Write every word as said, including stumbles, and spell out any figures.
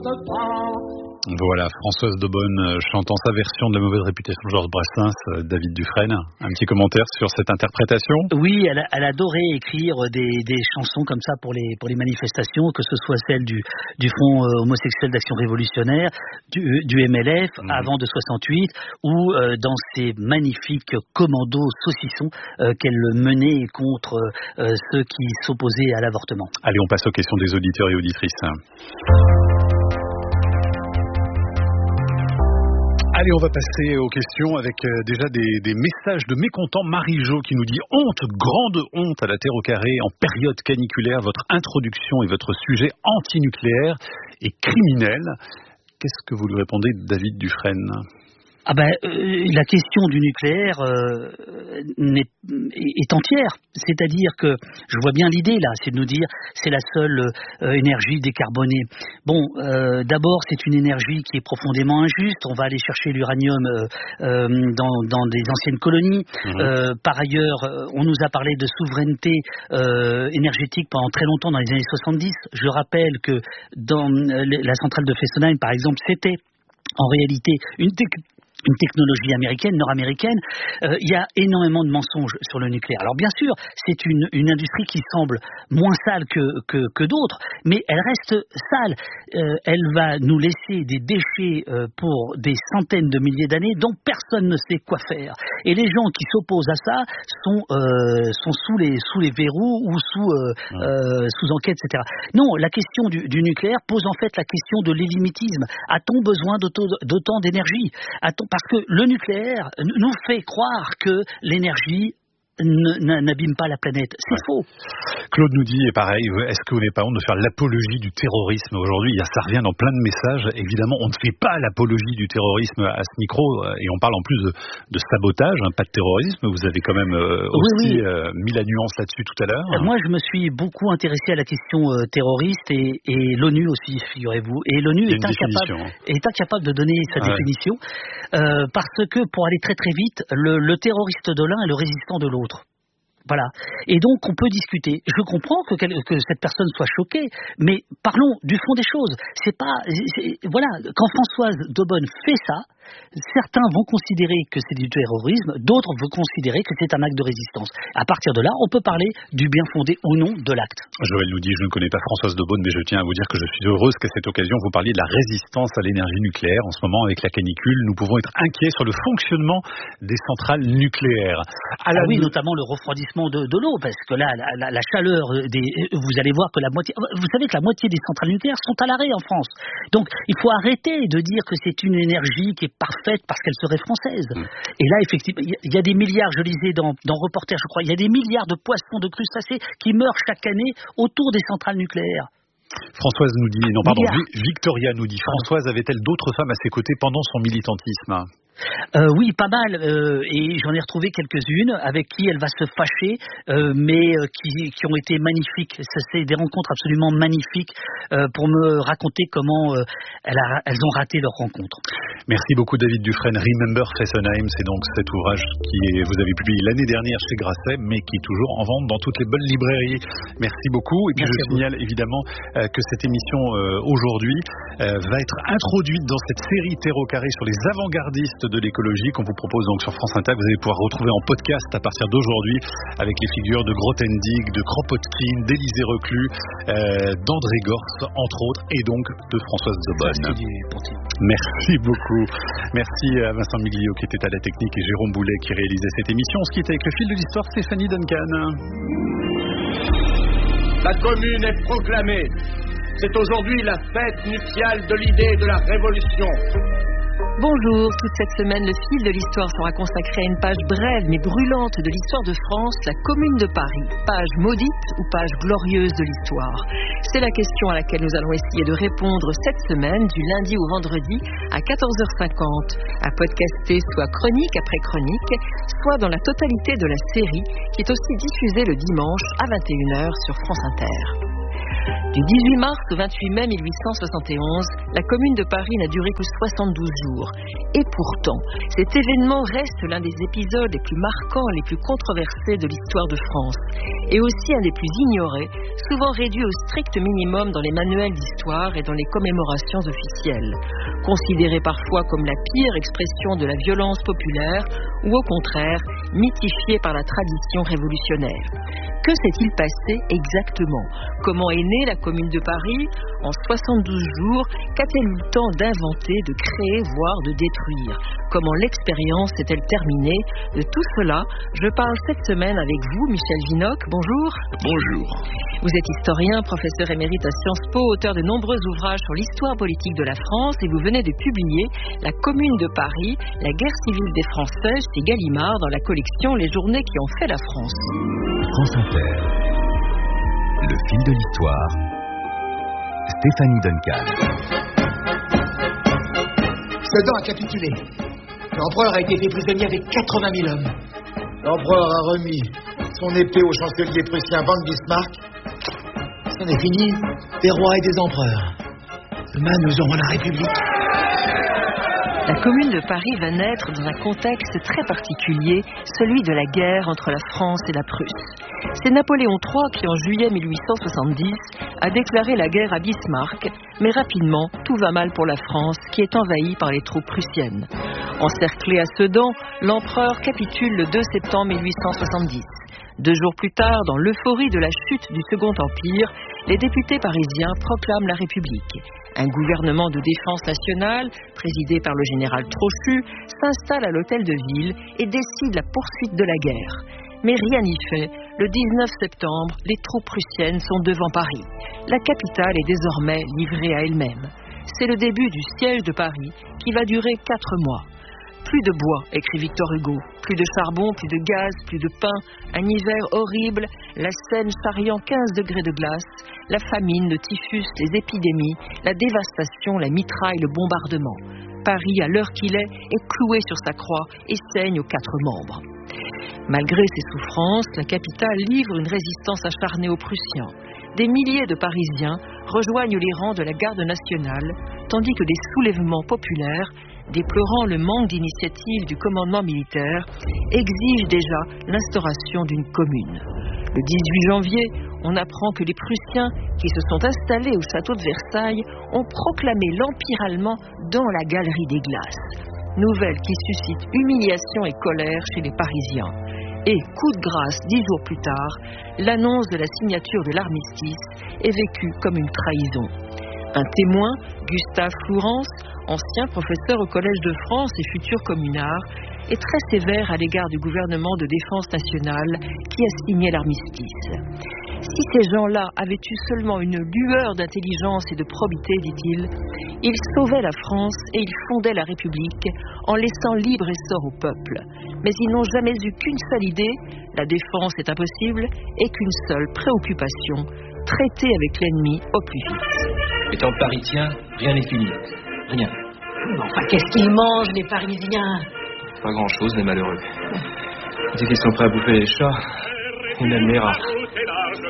de pas. Voilà, Françoise Daubonne chantant sa version de La mauvaise réputation de Georges Brassens. David Dufresne, un petit commentaire sur cette interprétation? Oui, elle, a, elle adorait écrire des, des chansons comme ça pour les, pour les manifestations, que ce soit celle du, du Front euh, homosexuel d'action révolutionnaire, du, du M L F, mmh. avant de soixante-huit, ou euh, dans ces magnifiques commandos saucissons euh, qu'elle menait contre euh, ceux qui s'opposaient à l'avortement. Allez, on passe aux questions des auditeurs et auditrices. Allez, on va passer aux questions avec euh, déjà des, des messages de mécontents. Marie-Jo qui nous dit « Honte, grande honte à la Terre au carré en période caniculaire. Votre introduction et votre sujet antinucléaire est criminel. » Qu'est-ce que vous lui répondez, David Dufresne ? Ah ben, euh, la question du nucléaire euh, est, est entière. C'est-à-dire que, je vois bien l'idée là, c'est de nous dire c'est la seule euh, énergie décarbonée. Bon, euh, d'abord c'est une énergie qui est profondément injuste. On va aller chercher l'uranium euh, euh, dans, dans des anciennes colonies. Mmh. Euh, par ailleurs, on nous a parlé de souveraineté euh, énergétique pendant très longtemps dans les années soixante-dix. Je rappelle que dans la centrale de Fessenheim, par exemple, c'était en réalité une technologie une technologie américaine, nord-américaine. Euh, il y a énormément de mensonges sur le nucléaire. Alors bien sûr, c'est une, une industrie qui semble moins sale que, que, que d'autres, mais elle reste sale. Euh, elle va nous laisser des déchets euh, pour des centaines de milliers d'années dont personne ne sait quoi faire. Et les gens qui s'opposent à ça sont, euh, sont sous, les, sous les verrous ou sous, euh, ouais. euh, sous enquête, et cetera. Non, la question du, du nucléaire pose en fait la question de l'illimitisme. A-t-on besoin d'autant, d'autant d'énergie ? A-t-on Parce que le nucléaire nous fait croire que l'énergie n'abîme pas la planète. C'est ouais. faux. Claude nous dit, et pareil, est-ce que vous n'avez pas honte de faire l'apologie du terrorisme aujourd'hui ? Ça revient dans plein de messages. Évidemment, on ne fait pas l'apologie du terrorisme à ce micro, et on parle en plus de, de sabotage, hein, pas de terrorisme. Vous avez quand même euh, aussi oui, oui. Euh, mis la nuance là-dessus tout à l'heure. Euh, moi, je me suis beaucoup intéressé à la question euh, terroriste, et, et l'ONU aussi, figurez-vous. Et l'ONU est incapable, est incapable de donner sa ouais. définition, euh, parce que, pour aller très très vite, le, le terroriste de l'un est le résistant de l'autre. Voilà. Et donc, on peut discuter. Je comprends que, que cette personne soit choquée, mais parlons du fond des choses. C'est pas, c'est, voilà, quand Françoise Daubonne fait ça, certains vont considérer que c'est du terrorisme, d'autres vont considérer que c'est un acte de résistance. À partir de là, on peut parler du bien fondé ou non de l'acte. Joël nous dit, je ne connais pas Françoise Daubonne, mais je tiens à vous dire que je suis heureuse qu'à cette occasion, vous parliez de la résistance à l'énergie nucléaire. En ce moment, avec la canicule, nous pouvons être inquiets sur le fonctionnement des centrales nucléaires. À la ah oui, de... notamment le refroidissement de, de l'eau, parce que là, la, la, la chaleur, des, vous allez voir que la moitié, vous savez que la moitié des centrales nucléaires sont à l'arrêt en France. Donc, il faut arrêter de dire que c'est une énergie qui est parfaite parce qu'elle serait française. Mmh. Et là, effectivement, il y a des milliards, je lisais dans, dans Reporter, je crois, il y a des milliards de poissons, de crustacés qui meurent chaque année autour des centrales nucléaires. Françoise nous dit, non pardon, Victoria nous dit, Françoise avait-elle d'autres femmes à ses côtés pendant son militantisme ? Euh, oui, pas mal, euh, et j'en ai retrouvé quelques-unes avec qui elle va se fâcher, euh, mais euh, qui, qui ont été magnifiques. Ça, c'est des rencontres absolument magnifiques euh, pour me raconter comment euh, elle a, elles ont raté leur rencontre. Merci beaucoup David Dufresne. Remember Fessenheim, c'est donc cet ouvrage qui est, vous avez publié l'année dernière chez Grasset, mais qui est toujours en vente dans toutes les bonnes librairies. Merci beaucoup. Et puis Merci je signale évidemment euh, que cette émission euh, aujourd'hui euh, va être introduite dans cette série Terre au carré sur les avant-gardistes de l'écologie qu'on vous propose donc sur France Inter. Vous allez pouvoir retrouver en podcast à partir d'aujourd'hui avec les figures de Grothendieck, de Kropotkin, d'Élisée Reclus, euh, d'André Gorz entre autres, et donc de Françoise Daubonne. Merci beaucoup. Merci à Vincent Miglio qui était à la technique et Jérôme Boulet qui réalisait cette émission. On se quitte avec le fil de l'histoire, Stéphanie Duncan. La commune est proclamée. C'est aujourd'hui la fête nuptiale de l'idée de la révolution. Bonjour, toute cette semaine, le fil de l'histoire sera consacré à une page brève mais brûlante de l'histoire de France, la Commune de Paris. Page maudite ou page glorieuse de l'histoire ? C'est la question à laquelle nous allons essayer de répondre cette semaine, du lundi au vendredi à quatorze heures cinquante, à podcaster soit chronique après chronique, soit dans la totalité de la série qui est aussi diffusée le dimanche à vingt et une heures sur France Inter. Du dix-huit mars au vingt-huit mai mille huit cent soixante et onze, la Commune de Paris n'a duré que soixante-douze jours. Et pourtant, cet événement reste l'un des épisodes les plus marquants et les plus controversés de l'histoire de France. Et aussi un des plus ignorés, souvent réduit au strict minimum dans les manuels d'histoire et dans les commémorations officielles. Considéré parfois comme la pire expression de la violence populaire, ou au contraire, mythifié par la tradition révolutionnaire. Que s'est-il passé exactement? Comment est née la Commune de Paris? En soixante-douze jours, qu'a-t-elle eu le temps d'inventer, de créer, voire de détruire? Comment l'expérience s'est-elle terminée? De tout cela, je parle cette semaine avec vous, Michel Vinocq. Bonjour. Bonjour. Vous êtes historien, professeur émérite à Sciences Po, auteur de nombreux ouvrages sur l'histoire politique de la France, et vous venez de publier La Commune de Paris, la guerre civile des Français chez Gallimard dans la collection Les Journées qui ont fait la France. France Inter. Le fil de l'histoire. Stéphanie Duncan. Sedan a capitulé. L'empereur a été fait prisonnier avec quatre-vingt mille hommes. L'empereur a remis son épée au chancelier prussien von Bismarck. C'en est fini des rois et des empereurs. Demain, nous aurons la République. La Commune de Paris va naître dans un contexte très particulier, celui de la guerre entre la France et la Prusse. C'est Napoléon trois qui, en juillet mille huit cent soixante-dix, a déclaré la guerre à Bismarck, mais rapidement, tout va mal pour la France, qui est envahie par les troupes prussiennes. Encerclé à Sedan, l'empereur capitule le deux septembre mille huit cent soixante-dix. Deux jours plus tard, dans l'euphorie de la chute du Second Empire, les députés parisiens proclament la République. Un gouvernement de défense nationale, présidé par le général Trochu, s'installe à l'hôtel de ville et décide la poursuite de la guerre. Mais rien n'y fait. Le dix-neuf septembre, les troupes prussiennes sont devant Paris. La capitale est désormais livrée à elle-même. C'est le début du siège de Paris qui va durer quatre mois. Plus de bois, écrit Victor Hugo, plus de charbon, plus de gaz, plus de pain, un hiver horrible, la Seine charriant quinze degrés de glace, la famine, le typhus, les épidémies, la dévastation, la mitraille, le bombardement. Paris, à l'heure qu'il est, est cloué sur sa croix et saigne aux quatre membres. Malgré ses souffrances, la capitale livre une résistance acharnée aux Prussiens. Des milliers de Parisiens rejoignent les rangs de la garde nationale, tandis que des soulèvements populaires, déplorant le manque d'initiative du commandement militaire, exigent déjà l'instauration d'une commune. Le dix-huit janvier, on apprend que les Prussiens, qui se sont installés au château de Versailles, ont proclamé l'Empire allemand dans la galerie des glaces. Nouvelle qui suscite humiliation et colère chez les Parisiens. Et, coup de grâce, dix jours plus tard, l'annonce de la signature de l'armistice est vécue comme une trahison. Un témoin, Gustave Flourens, ancien professeur au Collège de France et futur communard, est très sévère à l'égard du gouvernement de défense nationale qui a signé l'armistice. Si ces gens-là avaient eu seulement une lueur d'intelligence et de probité, dit-il, ils sauvaient la France et ils fondaient la République en laissant libre essor au peuple. Mais ils n'ont jamais eu qu'une seule idée, la défense est impossible, et qu'une seule préoccupation, traiter avec l'ennemi au plus vite. Étant parisien, rien n'est fini. Rien. Enfin, qu'est-ce qu'ils mangent, les Parisiens? Pas grand-chose, les malheureux. Dès qu'ils sont prêts à bouffer les chats, ils n'aiment les rats.